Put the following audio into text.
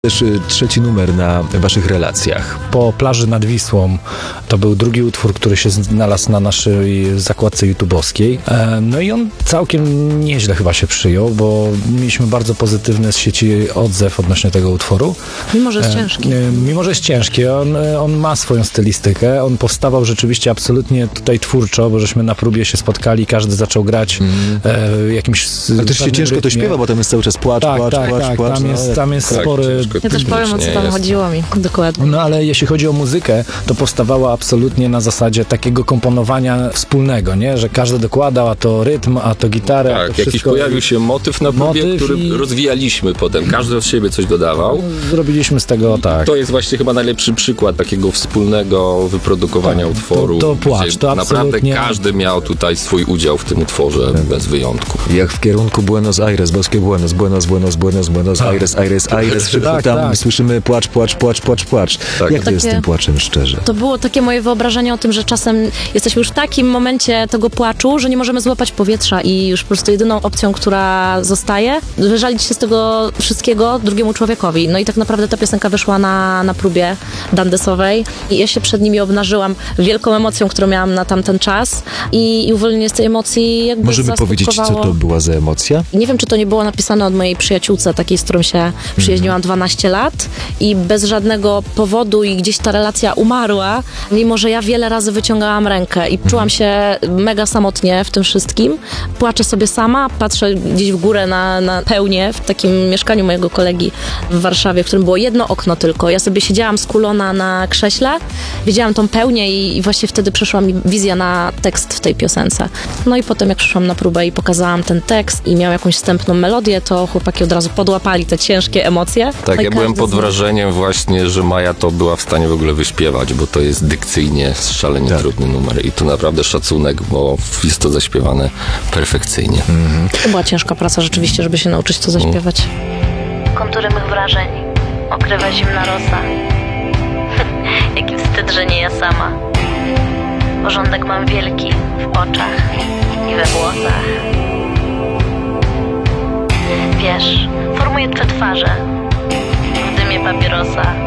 Też trzeci numer na waszych relacjach. Po Plaży nad Wisłą to był drugi utwór, który się znalazł na naszej zakładce YouTube'owskiej. No i on całkiem nieźle chyba się przyjął, bo mieliśmy bardzo pozytywny z sieci odzew odnośnie tego utworu. Mimo, że jest ciężki. Mimo, że jest ciężki. On ma swoją stylistykę. On powstawał rzeczywiście absolutnie tutaj twórczo, bo żeśmy na próbie się spotkali, każdy zaczął grać jakimś Ale też się ciężko rytmie. to śpiewa, bo tam jest cały czas płacz. Tam jest spory... Ja też powiem, o co tam chodziło mi dokładnie. No ale jeśli chodzi o muzykę, to powstawała absolutnie na zasadzie takiego komponowania wspólnego, nie? Że każdy dokładał, a to rytm, a to gitarę. Tak, to jakiś pojawił się motyw na próbie, który rozwijaliśmy potem. Każdy od siebie coś dodawał. Zrobiliśmy z tego, tak. To jest właśnie chyba najlepszy przykład takiego wspólnego wyprodukowania utworu. To płacz, gdzie to naprawdę absolutnie... każdy miał tutaj swój udział w tym utworze, bez wyjątku. Jak w kierunku Buenos Aires, boskie Buenos Aires, tam słyszymy płacz. Tak. Jak to jest z tym płaczem, szczerze? To było takie moje wyobrażenie o tym, że czasem jesteśmy już w takim momencie tego płaczu, że nie możemy złapać powietrza i już po prostu jedyną opcją, która zostaje, wyżalić się z tego wszystkiego drugiemu człowiekowi. No i tak naprawdę ta piosenka wyszła na próbie dandesowej i ja się przed nimi obnażyłam wielką emocją, którą miałam na tamten czas i uwolnienie z tej emocji jakby Możemy powiedzieć, co to była za emocja? Nie wiem, czy to nie było napisane od mojej przyjaciółce, takiej, z którą się przyjaźniłam 12 lat i bez żadnego powodu i gdzieś ta relacja umarła, mimo że ja wiele razy wyciągałam rękę i czułam się mega samotnie w tym wszystkim. Płaczę sobie sama, patrzę gdzieś w górę na pełnię w takim mieszkaniu mojego kolegi w Warszawie, w którym było jedno okno tylko. Ja sobie siedziałam skulona na krześle, widziałam tą pełnię i właśnie wtedy przyszła mi wizja na tekst w tej piosence. No i potem jak przyszłam na próbę i pokazałam ten tekst i miał jakąś wstępną melodię, to chłopaki od razu podłapali te ciężkie emocje. Tak, No i ja byłem każdy pod z nich- wrażeniem właśnie, że Maja to była w stanie w ogóle wyśpiewać, bo to jest dykcyjnie szalenie trudny numer i tu naprawdę szacunek, bo jest to zaśpiewane perfekcyjnie. To była ciężka praca rzeczywiście, żeby się nauczyć to zaśpiewać. Kontury mych wrażeń okrywa zimna rosa. Jaki wstyd, że nie ja sama. Porządek mam wielki w oczach i we włosach. Wiesz, formuję twe twarze w dymie papierosa.